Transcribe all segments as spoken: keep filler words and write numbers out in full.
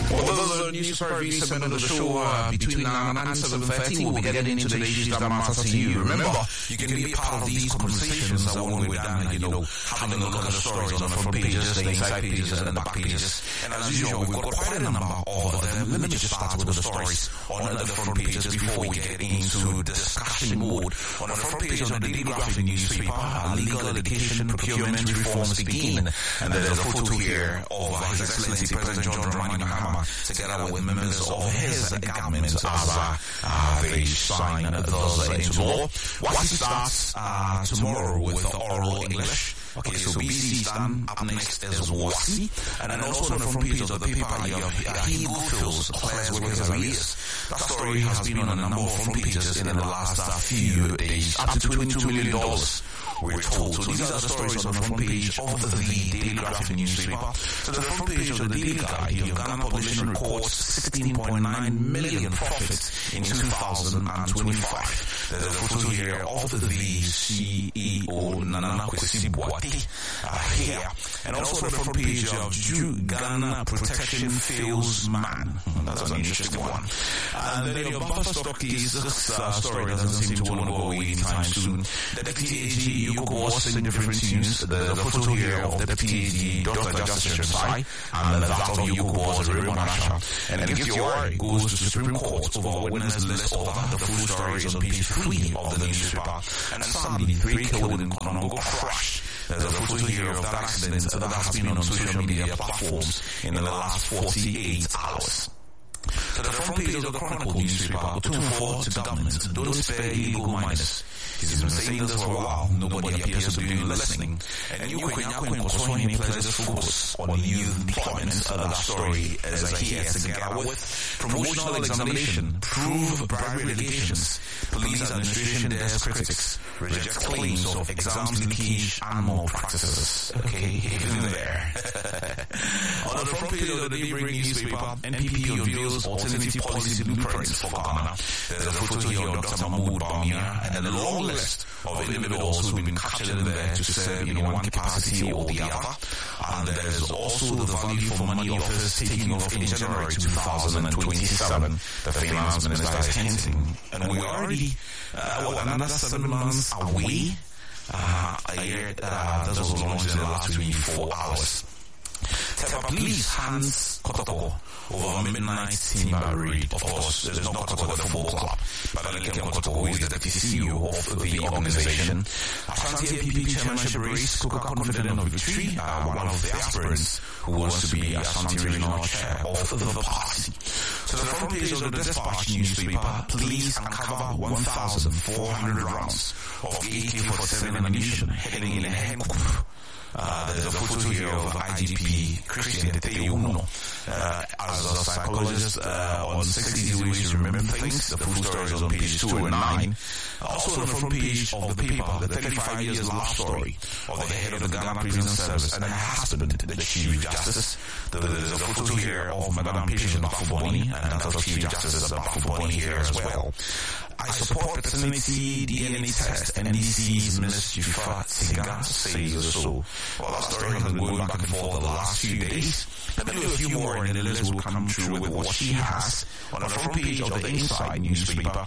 Well, those are newspaper reviews segment of the show uh, between now and seven thirty. We'll be getting into the issues that matter to you. Remember, you can be part of these conversations uh, when we're done, you know, having a look at the stories on the front pages, the inside pages, and the back pages. And as usual, we've got quite a number of them. Let me just start with the stories on the front pages before we get into discussion mode. On the front page of the Daily Graphic newspaper, uh, legal education procurement reforms begin. And there's a photo here of uh, His Excellency President John Dramani Mahama together with members of his government as uh, uh, they sign those into law. What starts uh, tomorrow with oral English. Okay, so B C is done. Up next is WASI. And then also on the front page of the paper, you have He Who Fills Claire's Workers Arrears. That story has been on a number of front pages in the last uh, few days. Up to twenty-two million dollars, we're told. So these are the stories on the front page of the Daily Graphic newspaper. So the front page of the Daily Guide, you have Ghana Publishing records sixteen point nine million profits in two thousand twenty-five. There's a photo here of the C E O Nana Kwesi Boateng uh, here. And also the front page of Jew Ghana Protection Fails Man. That's an interesting one. And then your buffer stock is this uh, story doesn't seem to want to go away anytime soon. The Deputy A G Yoko was in different tunes. There's a photo here of Deputy A G Doctor Justice Shemsai and that of Yoko was Rebo Marasha. And if your eye goes to Supreme Court over a witness list of the full stories on page three of the newspaper. And sadly, three killed in Konongo crash. There's a photo here of that accident that has been on social media platforms in the last forty-eight hours. To the front page of the Chronicle newspaper, two four to government, don't spare illegal miners. He's been saying this for a while, nobody appears to be listening. And you can Kwaswani pledges focus on youth employment. Uh, that story is here together with promotional examination, prove bribery allegations, police administration dares critics, reject claims of exams leakage and more practices. Okay, even there. On the front page of the Daybreak newspaper, N P P unveils alternative policy blueprints for Ghana. There's a photo here of Doctor Mahmoud Bawumia and a long list of individuals who've been captured in there to serve in one capacity or the other. And there's also the value for money offers taking off in January two thousand twenty-seven. The finance minister is hinting. And we're already uh, what, another seven months away. Uh, a year, uh, this was launched in the last twenty-four hours. Tepa Police hands Kotoko over a midnight timber raid. Of course, there's not Kotoko the full club, but Alikem Kotoko is the deputy C E O of the organization. Ashanti A P P chairmanship race, Kuka confident of victory, uh, one of the aspirants who wants to be Ashanti regional chair of the party. So the front page of the Dispatch newspaper, police uncover one thousand four hundred rounds of A K forty-seven ammunition heading in a handcuff. Uh, there's a photo here of I G P Christian Teteuno uh, as a psychologist uh, on sixty ways to remember things. The full story is on page two and nine. Also on the front page of the paper, the thirty-five years life story of the head of the Ghana Prison Service and her husband, the Chief Justice. There's a photo here of Madame Patience Bafuboni and another Chief Justice Bafuboni here as well. I support paternity D N A test and D C's Minister Jifa Tiga says so. Well, that story has been going back and forth the last few days. Let me do a few more and the list will come through with what she has. On the front page of the Inside newspaper,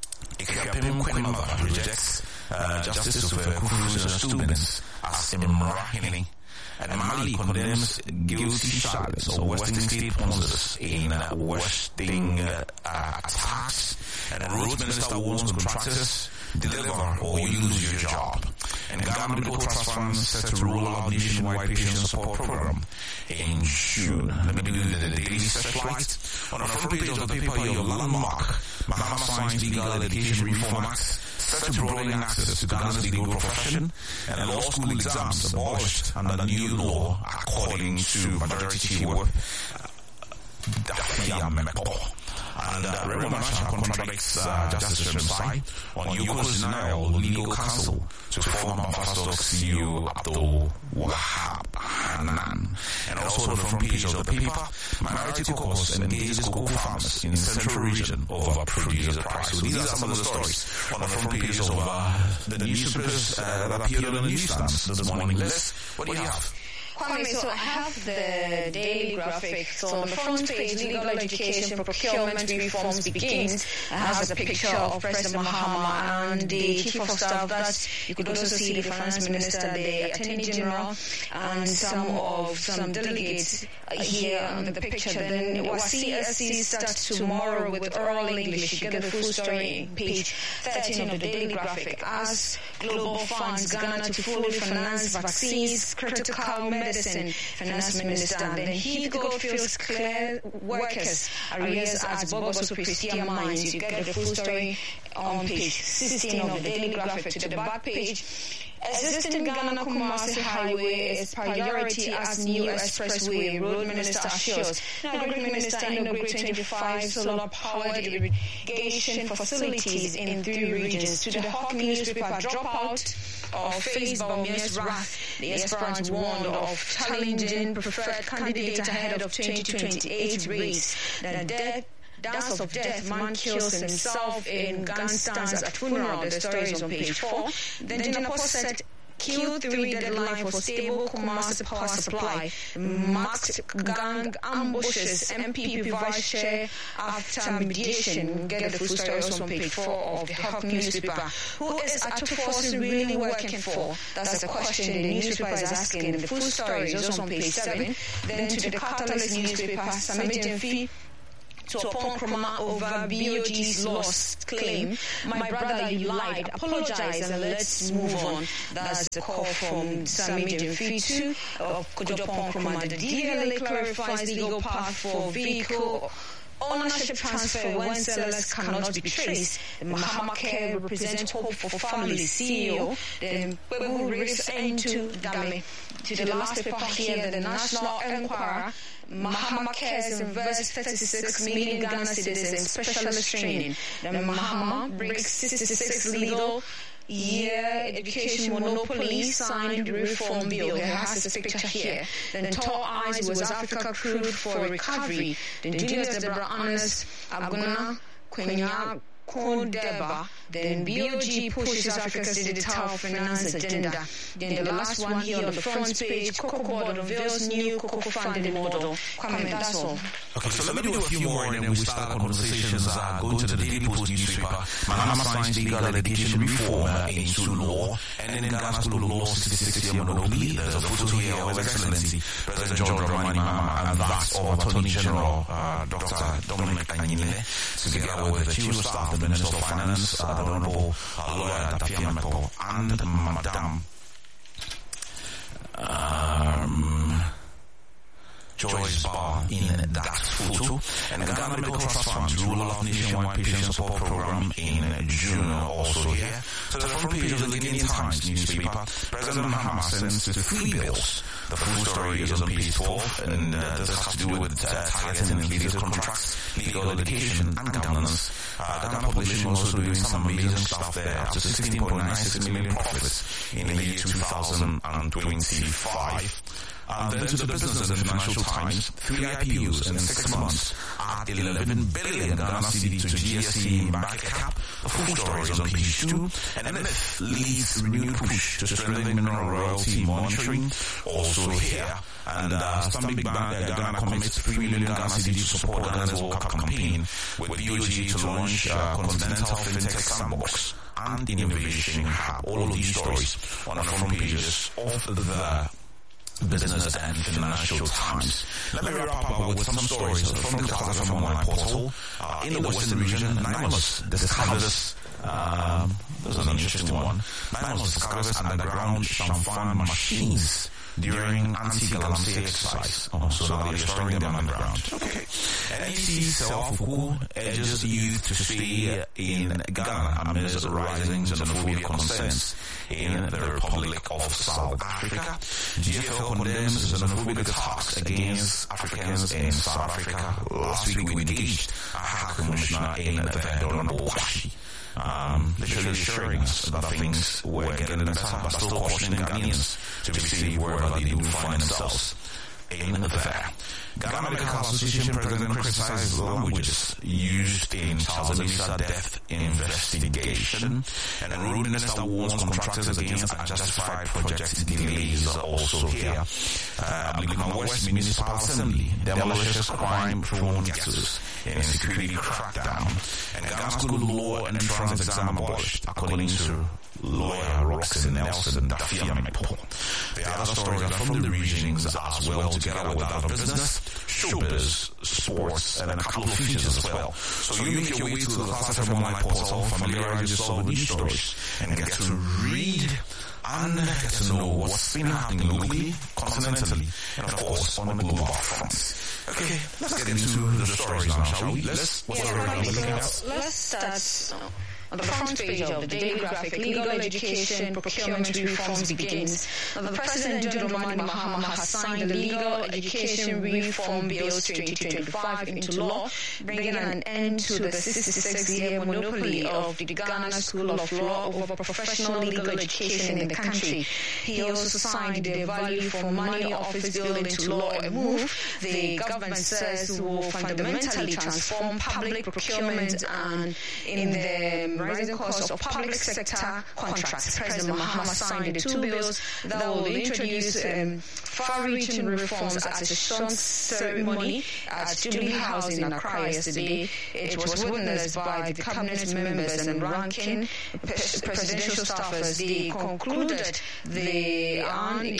Ikapim Kwemaba rejects uh, Justice of Kufu's students as Imrahini. And Mali condemns guilty charges or Western state sponsors in uh, Western uh, uh, attacks. And the Roads Minister warns contractors, deliver or use your job. And Ghana Medical Trust Fund set to roll out nationwide patient support program in June. Let me do the daily searchlight. On the front page of the paper, your landmark, Mahama Science Legal Education Reform Act, set to broaden access to Ghana's legal profession, and law school exams abolished under the new law, according to Majority Chief Whip Dafia Mepo. And uh, Rebo Marasha contradicts uh, Justice Shemsai on Yoko's denial of legal counsel to former Pastor C E O Abdul Wahab Hanan. And also on the front page of the paper, Minority Caucus engages cocoa farmers in the central region over producer price. So these are some of the stories on the front pages of uh, the newspapers uh, that appeared on the newsstands this morning. List, what do you have? Kwame, so I have the Daily Graphic. So on the front page, legal education procurement reforms begins. It has a picture of President Mahama and the Chief of Staff. That you could also see the Finance Minister, the Attorney General, and some of some delegates here on the picture. Then what C S C starts tomorrow with oral English. You get the full story, page thirteen of the Daily Graphic. As global funds Ghana to fully finance vaccines, critical medicine, Finance Minister. Then Heath Goldfields clear workers arrears as Bogoso Prestia mines. You get the full story on page sixteen of the Daily Graphic. To the back page, existing Ghana Kumasi Highway is priority as new expressway, Road Minister assures. Now, the Green Minister inaugurates twenty-five solar-powered irrigation facilities in three regions. To the Hawk newspaper, dropout of Face Baumia's wrath. The aspirants warned of challenging preferred candidate ahead of twenty twenty-eight race. The death Dance of Death, man kills himself in gun stands at funeral. The story is on page four. Then Jinapo said Q three deadline for stable Kumasi power supply. Marked gang ambushes M P P vice chair after mediation. Get the full story also on page four of the Hawk newspaper. Who is Atufosu really working for? That's the question the newspaper is asking. The full story is also on page seven. Then to the Catalyst newspaper, Samit Fee to upon Kroma over B O G's lost claim. My brother, you lied. Apologize and let's move on. That's the call from Samid Fee two of Kujopon Kroma. The D V L A clarifies legal path for vehicle ownership transfer when sellers cannot be traced. The Mahama Care represents hope for families. C E O, the Webu race into Dame. To the last paper here, the National Enquirer, Mahama Cares invests thirty-six million Ghana citizens in specialist training. The Mahama breaks sixty-six legal year education monopoly, signed reform bill. It has this picture here. Then Tall Eyes was Africa crude for recovery. Then Julius Deborah Honors, Aguna, Kwenya, Kondeba. Then B O G pushes Africa's digital finance agenda. Then the last one here on the front page, Cocoa Board unveils new cocoa funding model. Kwame, that's all. Okay, so let me do a few more and then we start conversations. Uh, go to the Daily Post newspaper. Mahama signs legal education reform into law. And then in Ghana School of Law sixty-six year monopoly, there's a photo here of His Excellency President John Dramani Mahama and that of Attorney General uh, Doctor Dominic Anyile, together with the Chief of Staff, the Minister of Finance, uh, the Honorable uh, Lawyer Dafiameko, and Madam um, Joyce Barr in that photo. And the Ghana Medical Trust Fund's Rural of Nationwide Patient Support Program in June also here. So the front page of the Guinean Times newspaper, President Mahama sends to three bills. The full story is on page twelve, and uh, this has to do with uh, targeting inflated contracts, legal education, and governance. Uh, Ghana Population also doing some amazing stuff there, up to sixteen point nine six million profits in the year two thousand twenty-five. And then to the Business and Financial Times, three I P Os in six months at eleven billion Ghana C D to G S T market cap. The full story is on page two. And M F leads renewed push to strengthen mineral royalty monitoring. Also here. And uh, Stanbic Bank uh, Ghana commits three million Ghana C D to support Ghana's World Cup campaign, with B O G to launch uh, Continental FinTech Sandbox and Innovation Hub. All of these stories on the front pages of the Business and Financial Times. Let me wrap up with some stories from the Gaza from online portal. Uh, in the Western region, NIMOS discovers, um, this is an interesting one, NIMOS discovers underground Shamfan machines during anti-Galamsey exercise. Oh, so now they're storing them underground. Okay. N E C Self-Fuku urges youth to stay in Ghana amidst rising xenophobia concerns in the Republic of South Africa. G F L condemns xenophobic attacks against Africans in South Africa. Last week we engaged a High Commissioner in the Honorable Kwashi. Um, literally assuring us that things were getting better, but still cautioning Ghanaians to be safe wherever they do find themselves. in there. Ghana Medical Association President criticized languages used in Charles Amisa death investigation, and Rude Minister warns contractors against unjustified project delays are also here. Uh, Ablikuma West Municipal Assembly demolishes crime-prone ghettos in security crackdown, and Ghana School Law entrance exam abolished, according to lawyer Roxanne Nelson Dafiamipo. The other stories are from the regions as well, together with other business, showbiz, sports, and a couple of features as well. So you make your way to the Class F M online portal, familiarize yourself with these stories, and get to read and get to know what's been happening locally, continentally, and of course on the global front. Okay, let's get into the stories now, shall we? Let's, what's yeah, the right, looking at? so let's start on the front page of the Daily Graphic. Legal education procurement reforms begins. Now, the President, John Dramani Mahama, has signed the Legal Education Reform Bill twenty twenty-five into law, bringing an end to the sixty-six year monopoly of the Ghana School of Law over professional legal education in the country. He also signed the Value for Money Office Bill into law, a move the government says will fundamentally transform public procurement and in the rising cost of public sector contracts. President Mahama signed the two bills that will introduce um, far-reaching reforms at a short ceremony at Jubilee House in Accra yesterday. It was witnessed by the cabinet members and ranking presidential staffers. They concluded the